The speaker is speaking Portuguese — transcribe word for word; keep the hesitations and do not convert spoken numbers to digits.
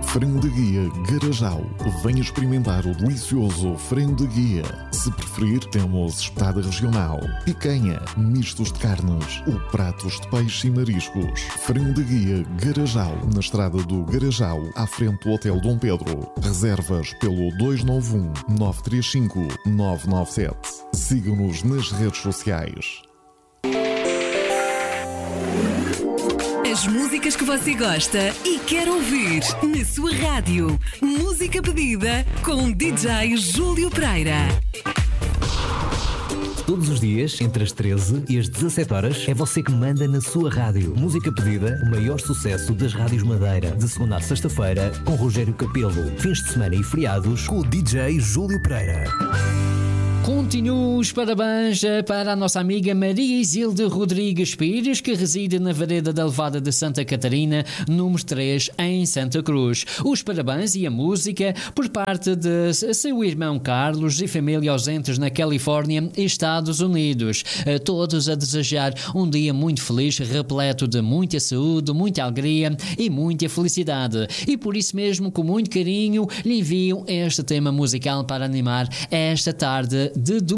Frango de Guia Garajal. Venha experimentar o delicioso frango de guia. Se preferir, temos espetada regional, picanha, mistos de carnes ou pratos de peixe e mariscos. Frango de Guia Garajal, na estrada do Garajal, à frente do Hotel Dom Pedro. Reservas pelo dois nove um, nove três cinco, nove nove sete. Sigam-nos nas redes sociais. As músicas que você gosta e quer ouvir na sua rádio. Música pedida com D J Júlio Pereira. Todos os dias, entre as treze e as dezassete horas, é você que manda na sua rádio. Música pedida, o maior sucesso das rádios Madeira. De segunda a sexta-feira, com Rogério Capelo. Fins de semana e feriados, com o D J Júlio Pereira. Continuo os parabéns para a nossa amiga Maria Isilde Rodrigues Pires, que reside na Vereda da Levada de Santa Catarina, número três, em Santa Cruz. Os parabéns e a música por parte de seu irmão Carlos e família ausentes na Califórnia e Estados Unidos. Todos a desejar um dia muito feliz, repleto de muita saúde, muita alegria e muita felicidade. E por isso mesmo, com muito carinho, lhe envio este tema musical para animar esta tarde de domingo.